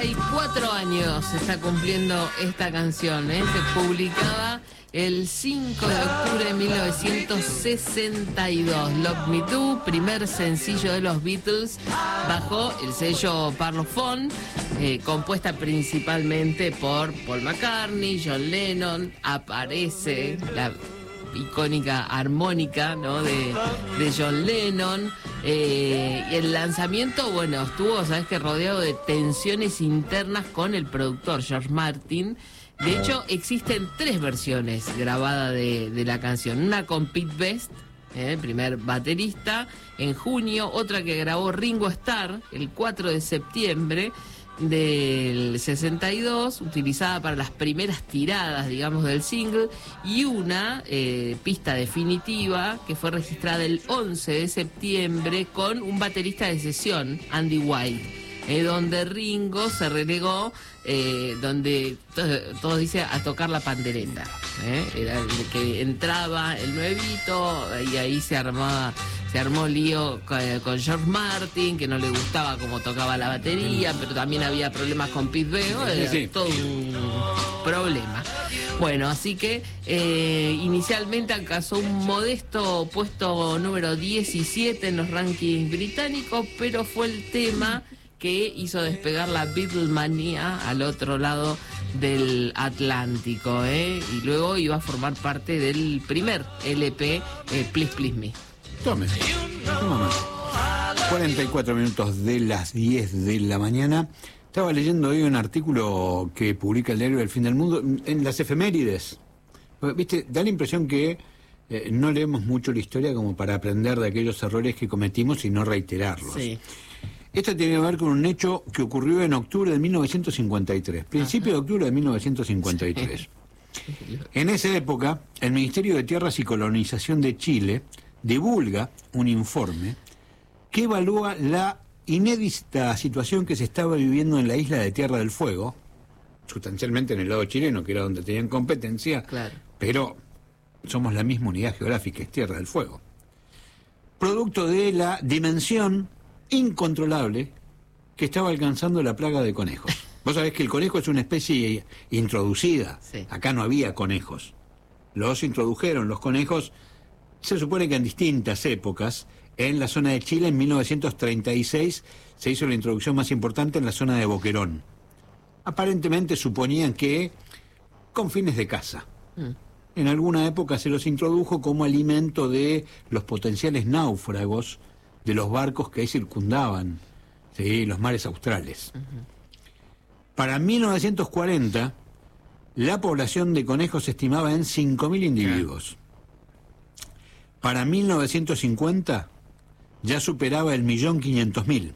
64 años se está cumpliendo esta canción, ¿eh? Se publicaba el 5 de octubre de 1962. Love Me Do, primer sencillo de los Beatles, bajo el sello Parlophone, compuesta principalmente por Paul McCartney, John Lennon. Aparece la icónica armónica, ¿no?, de John Lennon. Y el lanzamiento, bueno, estuvo, sabes que rodeado de tensiones internas con el productor George Martin. De hecho, existen 3 versiones grabadas de la canción. Una con Pete Best, el primer baterista, en junio. Otra que grabó Ringo Starr el 4 de septiembre del 62, utilizada para las primeras tiradas, digamos, del single. Y una pista definitiva que fue registrada el 11 de septiembre con un baterista de sesión, Andy White, donde Ringo se relegó, donde todos dicen, a tocar la pandereta. Era el que entraba el nuevito, y ahí se armó lío con George Martin, que no le gustaba cómo tocaba la batería, pero también había problemas con Pete Best, era todo un problema. Bueno, así que inicialmente alcanzó un modesto puesto número 17 en los rankings británicos, pero fue el tema que hizo despegar la Beatlemanía al otro lado del Atlántico, y luego iba a formar parte del primer LP, Please Please Me. Tome. 44 minutos de las 10 de la mañana. Estaba leyendo hoy un artículo que publica el diario El Fin del Mundo en las efemérides. Viste, da la impresión que no leemos mucho la historia como para aprender de aquellos errores que cometimos y no reiterarlos. Sí. Esto tiene que ver con un hecho que ocurrió en octubre de 1953, principio de octubre de 1953. Sí. En esa época, el Ministerio de Tierras y Colonización de Chile divulga un informe que evalúa la inédita situación que se estaba viviendo en la isla de Tierra del Fuego, sustancialmente en el lado chileno, que era donde tenían competencia, claro, pero somos la misma unidad geográfica, es Tierra del Fuego. Producto de la dimensión incontrolable que estaba alcanzando la plaga de conejos. Vos sabés que el conejo es una especie introducida. Sí. Acá no había conejos. Los introdujeron los conejos, se supone que en distintas épocas. En la zona de Chile, en 1936, se hizo la introducción más importante en la zona de Boquerón. Aparentemente suponían que con fines de caza. En alguna época se los introdujo como alimento de los potenciales náufragos de los barcos que ahí circundaban, ¿sí?, los mares australes. Para 1940, la población de conejos se estimaba en 5.000 individuos. Para 1950 ya superaba el 1.500.000.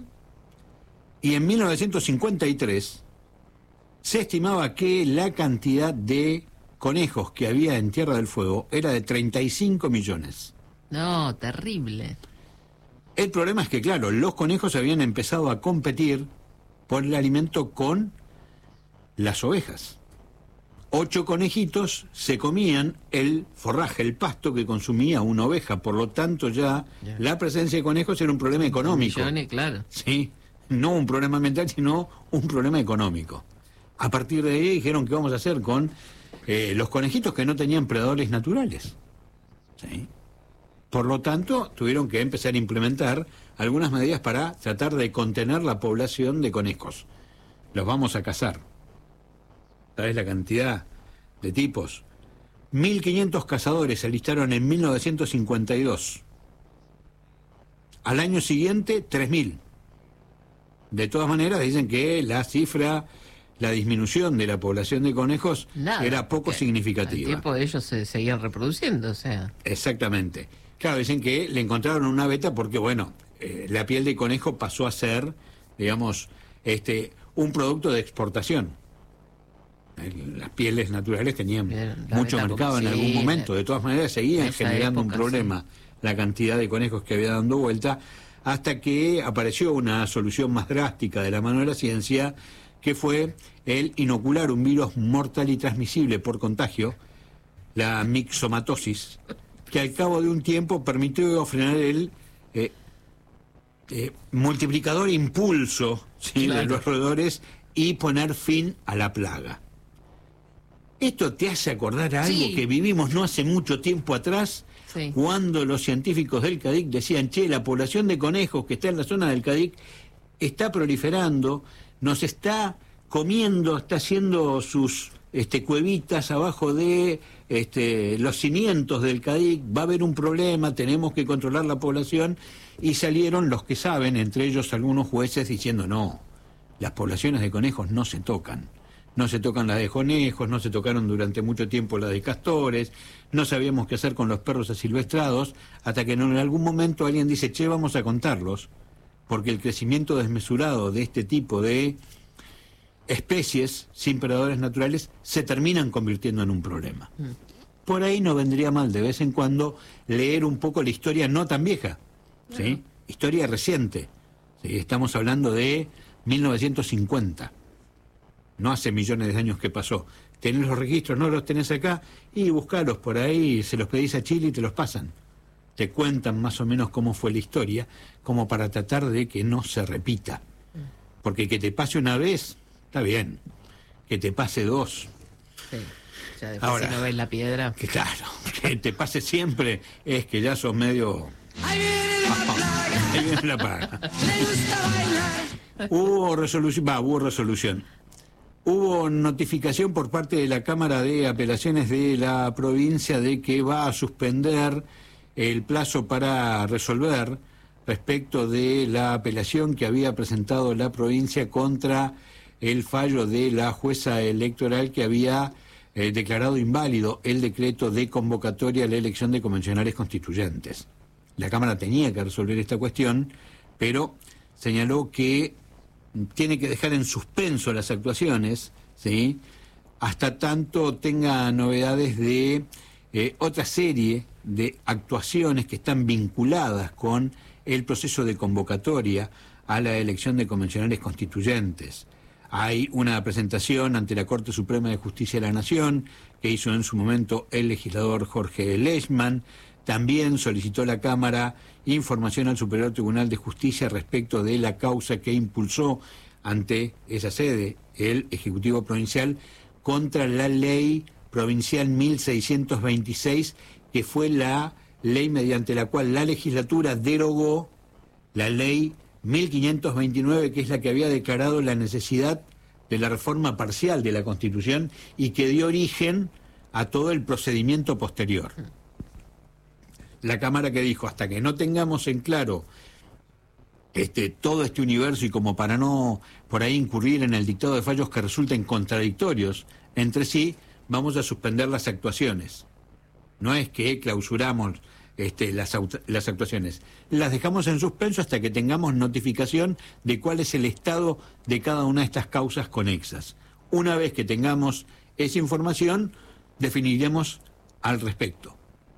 Y en 1953 se estimaba que la cantidad de conejos que había en Tierra del Fuego era de 35 millones. No, terrible. El problema es que, claro, los conejos habían empezado a competir por el alimento con las ovejas. 8 conejitos se comían el forraje, el pasto que consumía una oveja, por lo tanto ya la presencia de conejos era un problema económico. Millones, claro. Sí, no un problema mental, sino un problema económico. A partir de ahí dijeron qué vamos a hacer con los conejitos que no tenían predadores naturales. ¿Sí? Por lo tanto, tuvieron que empezar a implementar algunas medidas para tratar de contener la población de conejos. Los vamos a cazar. ¿Sabes la cantidad de tipos? 1.500 cazadores se alistaron en 1952. Al año siguiente, 3.000. De todas maneras, dicen que la cifra, la disminución de la población de conejos era poco significativa. Al tiempo de ellos se seguían reproduciendo, o sea. Exactamente. Claro, dicen que le encontraron una beta porque, bueno, la piel de conejo pasó a ser, digamos, un producto de exportación. Las pieles naturales tenían mucho mercado en algún momento. De todas maneras, seguían generando un problema la cantidad de conejos que había dando vuelta, hasta que apareció una solución más drástica de la mano de la ciencia, que fue el inocular un virus mortal y transmisible por contagio, la mixomatosis, que al cabo de un tiempo permitió frenar el multiplicador impulso, ¿sí?, Claro. de los roedores y poner fin a la plaga. Esto te hace acordar a algo Sí. que vivimos no hace mucho tiempo atrás, Sí. cuando los científicos del CADIC decían, che, la población de conejos que está en la zona del CADIC está proliferando, nos está comiendo, está haciendo sus cuevitas abajo de los cimientos del CADIC, va a haber un problema, tenemos que controlar la población, y salieron los que saben, entre ellos algunos jueces, diciendo, no, las poblaciones de conejos no se tocan. No se tocan las de conejos, no se tocaron durante mucho tiempo las de castores, no sabíamos qué hacer con los perros asilvestrados, hasta que en algún momento alguien dice, che, vamos a contarlos, porque el crecimiento desmesurado de este tipo de especies sin predadores naturales se terminan convirtiendo en un problema. Por ahí no vendría mal de vez en cuando leer un poco la historia no tan vieja, ¿sí? Historia reciente. ¿Sí? Estamos hablando de 1950. No hace millones de años que pasó. Tenés los registros, no los tenés acá, y buscalos por ahí, se los pedís a Chile y te los pasan. Te cuentan más o menos cómo fue la historia, como para tratar de que no se repita. Porque que te pase una vez, está bien. Que te pase dos. Sí. Ya después, Ahora, si no ves la piedra. que claro, que te pase siempre es que ya sos medio... Ahí viene la plaga. Ahí viene la paga. Le gusta bailar. Hubo resolución. Hubo notificación por parte de la Cámara de Apelaciones de la provincia de que va a suspender el plazo para resolver respecto de la apelación que había presentado la provincia contra el fallo de la jueza electoral que había declarado inválido el decreto de convocatoria a la elección de convencionales constituyentes. La Cámara tenía que resolver esta cuestión, pero señaló que tiene que dejar en suspenso las actuaciones, ¿sí?, hasta tanto tenga novedades de otra serie de actuaciones que están vinculadas con el proceso de convocatoria a la elección de convencionales constituyentes. Hay una presentación ante la Corte Suprema de Justicia de la Nación que hizo en su momento el legislador Jorge Lechman. También solicitó la Cámara información al Superior Tribunal de Justicia respecto de la causa que impulsó ante esa sede el Ejecutivo Provincial contra la ley provincial 1626, que fue la ley mediante la cual la legislatura derogó la ley 1529, que es la que había declarado la necesidad de la reforma parcial de la Constitución y que dio origen a todo el procedimiento posterior. La Cámara que dijo, hasta que no tengamos en claro todo este universo y como para no por ahí incurrir en el dictado de fallos que resulten contradictorios entre sí, vamos a suspender las actuaciones. No es que clausuramos las actuaciones, las dejamos en suspenso hasta que tengamos notificación de cuál es el estado de cada una de estas causas conexas. Una vez que tengamos esa información, definiremos al respecto.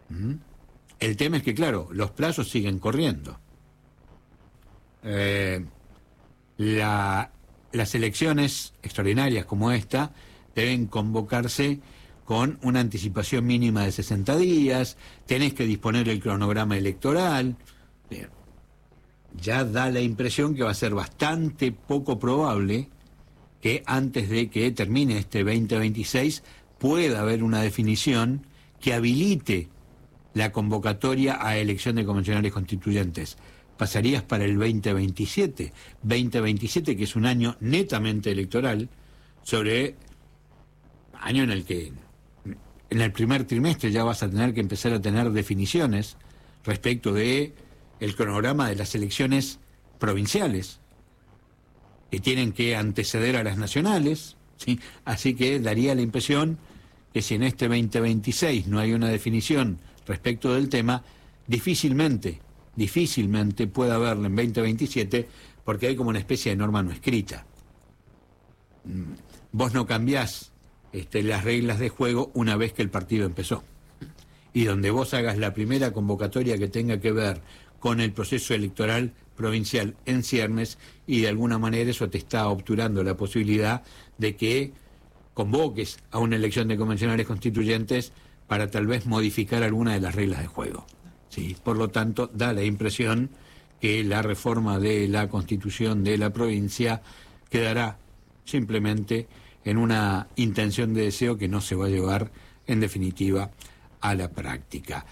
El tema es que, claro, los plazos siguen corriendo. Las elecciones extraordinarias como esta deben convocarse con una anticipación mínima de 60 días, tenés que disponer el cronograma electoral. Bien. Ya da la impresión que va a ser bastante poco probable que antes de que termine este 2026 pueda haber una definición que habilite la convocatoria a elección de convencionales constituyentes. Pasarías para el 2027, que es un año netamente electoral, sobre año en el que en el primer trimestre ya vas a tener que empezar a tener definiciones respecto de el cronograma de las elecciones provinciales, que tienen que anteceder a las nacionales, ¿sí? Así que daría la impresión que si en este 2026 no hay una definición respecto del tema, difícilmente pueda haberlo en 2027, porque hay como una especie de norma no escrita. Vos no cambiás las reglas de juego una vez que el partido empezó. Y donde vos hagas la primera convocatoria que tenga que ver con el proceso electoral provincial en ciernes, y de alguna manera eso te está obturando la posibilidad de que convoques a una elección de convencionales constituyentes para tal vez modificar alguna de las reglas de juego. ¿Sí? Por lo tanto, da la impresión que la reforma de la Constitución de la provincia quedará simplemente en una intención de deseo que no se va a llevar, en definitiva, a la práctica.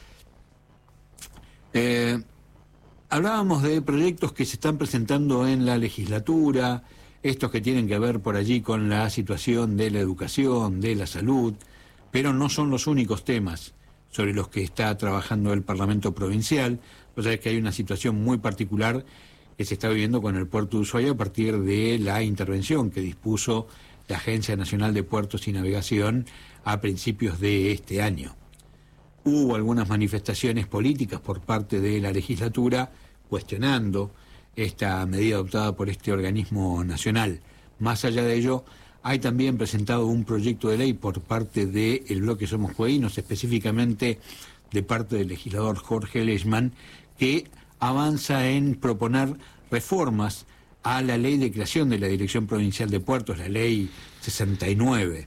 Hablábamos de proyectos que se están presentando en la legislatura, estos que tienen que ver por allí con la situación de la educación, de la salud, pero no son los únicos temas sobre los que está trabajando el Parlamento Provincial. Pues sabés que hay una situación muy particular que se está viviendo con el puerto de Ushuaia a partir de la intervención que dispuso la Agencia Nacional de Puertos y Navegación a principios de este año. Hubo algunas manifestaciones políticas por parte de la legislatura cuestionando esta medida adoptada por este organismo nacional. Más allá de ello, hay también presentado un proyecto de ley por parte del bloque Somos Jueguinos, específicamente de parte del legislador Jorge Lechmann, que avanza en proponer reformas a la ley de creación de la Dirección Provincial de Puertos, la ley 69.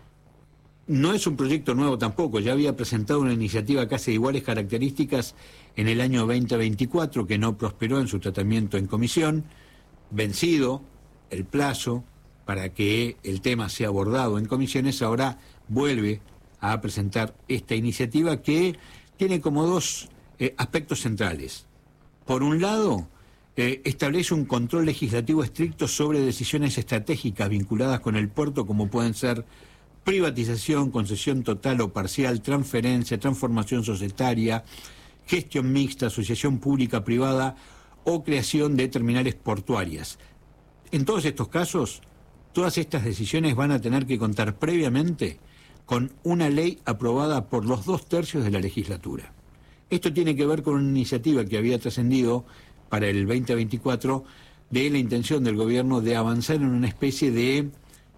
No es un proyecto nuevo tampoco, ya había presentado una iniciativa casi de iguales características en el año 2024 que no prosperó en su tratamiento en comisión, vencido el plazo para que el tema sea abordado en comisiones. Ahora vuelve a presentar esta iniciativa que tiene como dos aspectos centrales. Por un lado, establece un control legislativo estricto sobre decisiones estratégicas vinculadas con el puerto, como pueden ser privatización, concesión total o parcial, transferencia, transformación societaria, gestión mixta, asociación pública-privada o creación de terminales portuarias. En todos estos casos, todas estas decisiones van a tener que contar previamente con una ley aprobada por los 2/3 de la legislatura. Esto tiene que ver con una iniciativa que había trascendido para el 2024 de la intención del gobierno de avanzar en una especie de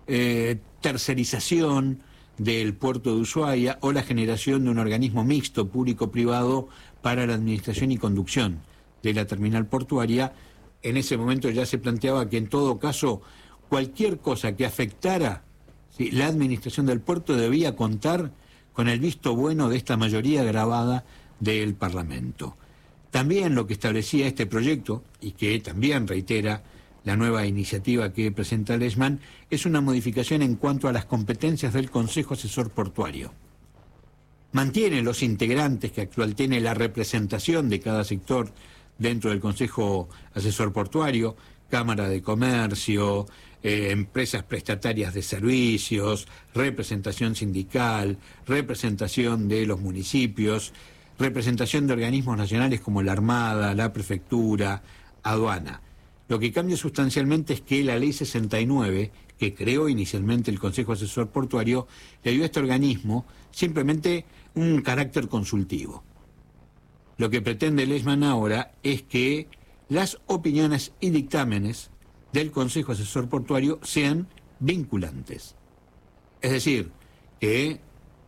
tercerización del puerto de Ushuaia o la generación de un organismo mixto público-privado para la administración y conducción de la terminal portuaria. En ese momento ya se planteaba que en todo caso cualquier cosa que afectara la administración del puerto debía contar con el visto bueno de esta mayoría grabada del Parlamento. También lo que establecía este proyecto, y que también reitera la nueva iniciativa que presenta Lechmann, es una modificación en cuanto a las competencias del Consejo Asesor Portuario. Mantiene los integrantes que actual tiene la representación de cada sector dentro del Consejo Asesor Portuario, Cámara de Comercio, empresas prestatarias de servicios, representación sindical, representación de los municipios, representación de organismos nacionales como la Armada, la Prefectura, Aduana. Lo que cambia sustancialmente es que la Ley 69, que creó inicialmente el Consejo Asesor Portuario, le dio a este organismo simplemente un carácter consultivo. Lo que pretende Lechmann ahora es que las opiniones y dictámenes del Consejo Asesor Portuario sean vinculantes. Es decir, que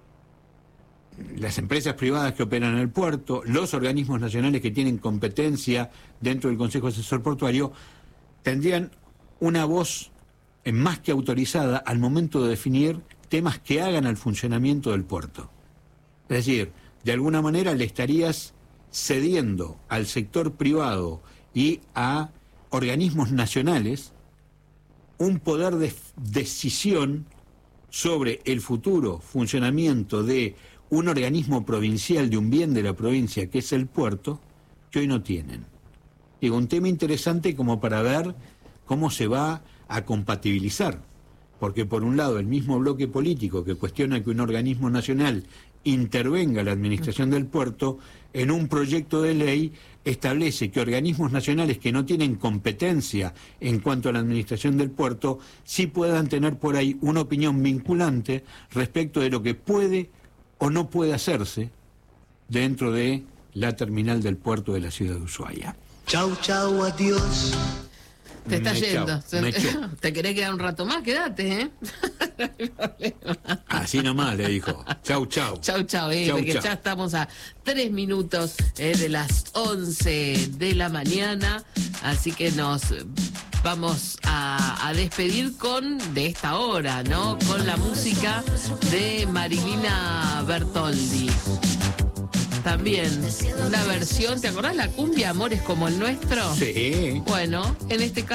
las empresas privadas que operan en el puerto, los organismos nacionales que tienen competencia dentro del Consejo Asesor Portuario, tendrían una voz más que autorizada al momento de definir temas que hagan al funcionamiento del puerto. Es decir, de alguna manera le estarías cediendo al sector privado y a organismos nacionales un poder de decisión sobre el futuro funcionamiento de un organismo provincial, de un bien de la provincia que es el puerto, que hoy no tienen. Digo, un tema interesante como para ver cómo se va a compatibilizar, porque por un lado el mismo bloque político que cuestiona que un organismo nacional intervenga en la administración del puerto, en un proyecto de ley establece que organismos nacionales que no tienen competencia en cuanto a la administración del puerto sí puedan tener por ahí una opinión vinculante respecto de lo que puede o no puede hacerse dentro de la terminal del puerto de la ciudad de Ushuaia. Chau, chau, adiós. Te está yendo. Me echó. ¿Te querés quedar un rato más? Quédate, ¿eh? No hay problema. Así nomás le dijo. Chau, chau. Chau, chau, Chau, porque chau. ya estamos a 3 minutos de las 11 de la mañana, así que nos vamos a despedir de esta hora, ¿no? Con la música de Marilina Bertoldi. también. Una versión, ¿te acordás la cumbia Amores como el nuestro? Sí. Bueno, en este caso